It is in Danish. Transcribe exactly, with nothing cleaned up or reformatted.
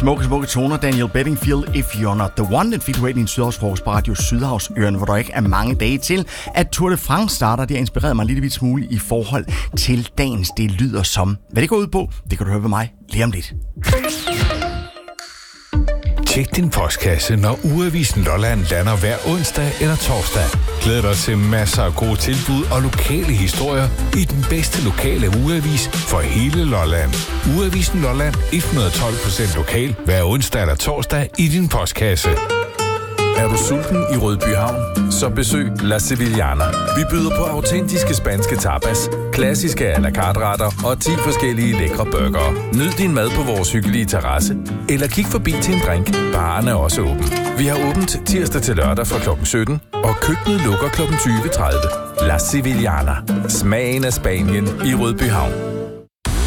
Smukke, smukke toner. Daniel Bedingfield, If You're Not The One. Den fik du ind i en Sydhavsfrokost på Radio Sydhavsøren, hvor der ikke er mange dage til, at Tour de France starter. Det har inspireret mig en lille smule i forhold til dagens Det lyder som. Hvad det går ud på, det kan du høre ved mig lige om lidt. Tjek din postkasse, når Ugeavisen Lolland lander hver onsdag eller torsdag. Glæd dig til masser af gode tilbud og lokale historier i den bedste lokale ugeavis for hele Lolland. Ugeavisen Lolland, hundrede og tolv procent lokal, hver onsdag eller torsdag i din postkasse. Er du sulten i Rødby Havn? Så besøg La Sevillana. Vi byder på autentiske spanske tapas, klassiske à la carte retter og ti forskellige lækre burgere. Nyd din mad på vores hyggelige terrasse, eller kig forbi til en drink. Baren er også åben. Vi har åbent tirsdag til lørdag fra klokken sytten, og køkkenet lukker klokken tyve tredive. La Sevillana. Smagen af Spanien i Rødby Havn.